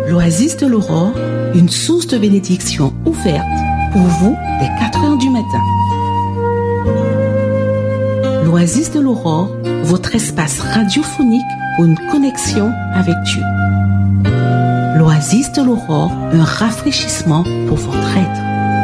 L'Oasis de l'Aurore, une source de bénédiction ouverte pour vous dès 4 heures du matin. L'Oasis de l'Aurore, votre espace radiophonique pour une connexion avec Dieu. L'Oasis de l'Aurore, un rafraîchissement pour votre être.